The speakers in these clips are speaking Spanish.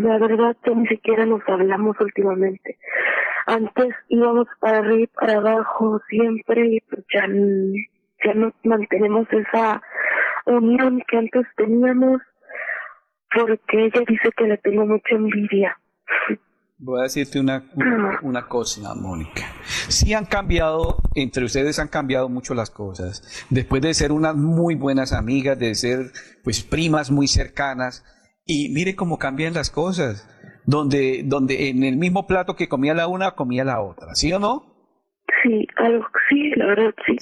La verdad que ni siquiera nos hablamos últimamente. Antes íbamos para arriba y para abajo siempre y pues ya no mantenemos esa unión que antes teníamos porque ella dice que le tengo mucha envidia. Voy a decirte una cosa, Mónica. Sí han cambiado, entre ustedes han cambiado mucho las cosas. Después de ser unas muy buenas amigas, de ser pues primas muy cercanas, y mire cómo cambian las cosas. Donde en el mismo plato que comía la una, comía la otra, ¿sí o no? Sí, sí, la verdad sí.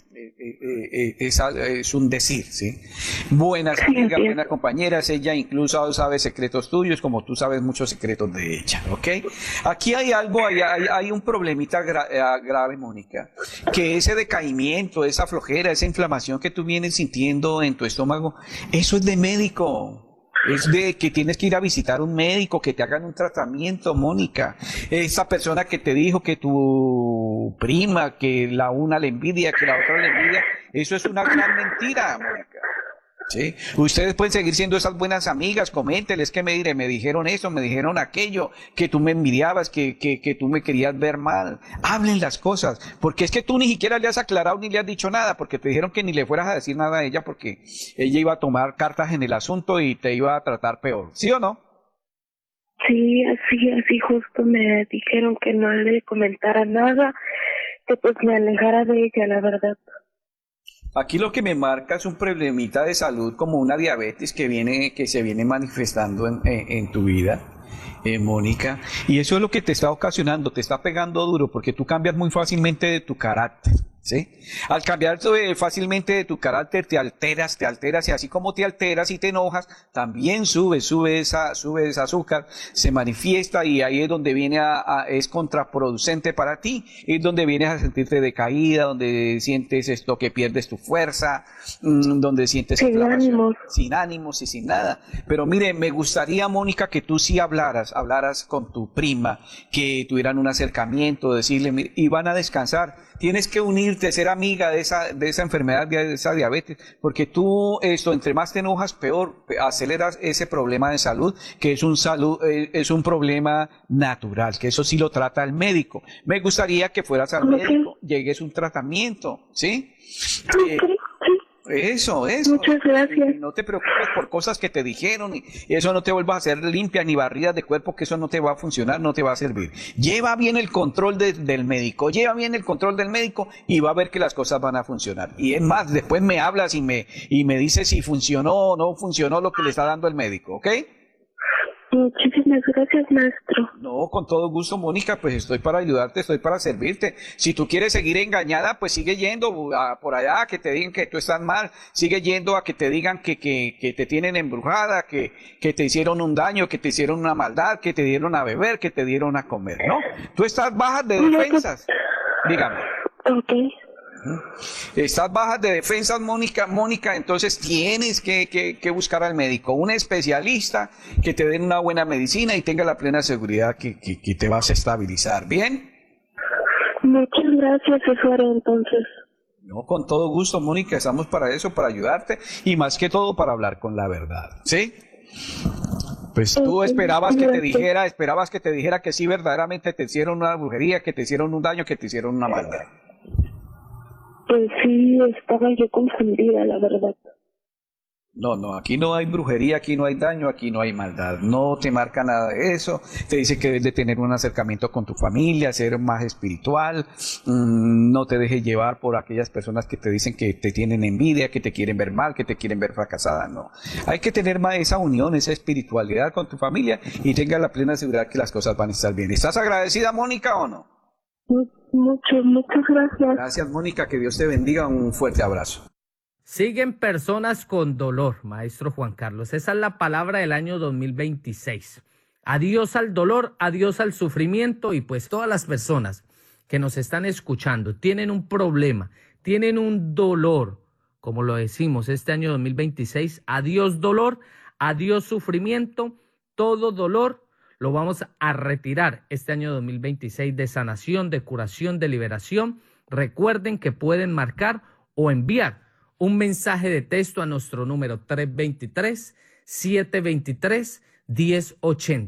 Es un decir, ¿sí? Buenas amigas, buenas compañeras, ella incluso sabe secretos tuyos como tú sabes muchos secretos de ella, ¿ok? Aquí hay algo, hay un problemita grave, Mónica, que ese decaimiento, esa flojera, esa inflamación que tú vienes sintiendo en tu estómago, eso es de médico. Es de que tienes que ir a visitar un médico, que te hagan un tratamiento, Mónica. Esa persona que te dijo que tu prima, que la una le envidia, que la otra le envidia, eso es una gran mentira, Mónica. ¿Sí? Ustedes pueden seguir siendo esas buenas amigas, coménteles que me dijeron eso, me dijeron aquello, que tú me envidiabas, que tú me querías ver mal. Hablen las cosas, porque es que tú ni siquiera le has aclarado ni le has dicho nada, porque te dijeron que ni le fueras a decir nada a ella, porque ella iba a tomar cartas en el asunto y te iba a tratar peor, ¿sí o no? Sí, así justo me dijeron que no le comentara nada, que pues me alejara de ella, la verdad. Aquí lo que me marca es un problemita de salud como una diabetes que se viene manifestando en tu vida, Mónica. Y eso es lo que te está ocasionando, te está pegando duro porque tú cambias muy fácilmente de tu carácter. ¿Sí? Al cambiar fácilmente de tu carácter te alteras y así como te alteras y te enojas, también sube esa azúcar, se manifiesta y ahí es donde es contraproducente para ti, es donde vienes a sentirte decaída, donde sientes esto que pierdes tu fuerza, donde sientes inflamación, sin ánimos y sin nada. Pero mire, me gustaría, Mónica, que tú sí hablaras con tu prima, que tuvieran un acercamiento, decirle, y van a descansar. Tienes que unirte, ser amiga de esa enfermedad, de esa diabetes, porque tú, entre más te enojas, peor aceleras ese problema de salud, que es es un problema natural, que eso sí lo trata el médico. Me gustaría que fueras al médico, llegues a un tratamiento, ¿sí? Eso. Muchas gracias. No te preocupes por cosas que te dijeron y eso no te vuelvas a hacer limpias ni barridas de cuerpo, que eso no te va a funcionar, no te va a servir. Lleva bien el control del médico, y va a ver que las cosas van a funcionar. Y es más, después me hablas y me dices si funcionó o no funcionó lo que le está dando el médico, ¿ok? Muchísimas gracias, maestro. No, con todo gusto, Mónica, pues estoy para ayudarte, estoy para servirte. Si tú quieres seguir engañada, pues sigue yendo por allá, que te digan que tú estás mal, sigue yendo a que te digan que te tienen embrujada, que te hicieron un daño, que te hicieron una maldad, que te dieron a beber, que te dieron a comer, ¿no? Tú estás baja de defensas, dígame. Okay. Estás bajas de defensas, Mónica, entonces tienes que buscar al médico, un especialista que te den una buena medicina y tenga la plena seguridad que te vas a estabilizar, ¿bien? Muchas gracias, eso haré entonces. No, con todo gusto, Mónica, estamos para eso, para ayudarte y más que todo para hablar con la verdad, ¿sí? Pues tú esperabas que te dijera que sí verdaderamente te hicieron una brujería, que te hicieron un daño, que te hicieron una maldad. Pues sí, estaba yo confundida, la verdad. No, aquí no hay brujería, aquí no hay daño, aquí no hay maldad. No te marca nada de eso. Te dice que debes de tener un acercamiento con tu familia, ser más espiritual. No te dejes llevar por aquellas personas que te dicen que te tienen envidia, que te quieren ver mal, que te quieren ver fracasada. No. Hay que tener más esa unión, esa espiritualidad con tu familia y tenga la plena seguridad que las cosas van a estar bien. ¿Estás agradecida, Mónica, o no? Muchas gracias. Gracias, Mónica, que Dios te bendiga, un fuerte abrazo. Siguen personas con dolor, maestro Juan Carlos. Esa es la palabra del año 2026. Adiós al dolor, adiós al sufrimiento y pues todas las personas que nos están escuchando tienen un problema, tienen un dolor, como lo decimos este año 2026, adiós dolor, adiós sufrimiento, todo dolor lo vamos a retirar este año 2026 de sanación, de curación, de liberación. Recuerden que pueden marcar o enviar un mensaje de texto a nuestro número 323-723-1080.